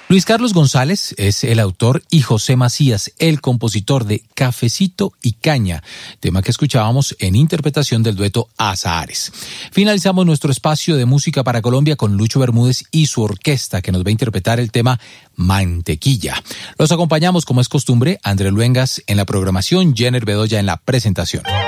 Luis Carlos González es el autor y José Macías, el compositor de Cafecito y Caña, tema que escuchábamos en interpretación del dueto Azahares. Finalizamos nuestro espacio de música para Colombia con Lucho Bermúdez y su orquesta, que nos va a interpretar el tema Mantequilla. Los acompañamos, como es costumbre, André Luengas en la programación, Jenner Bedoya en la presentación.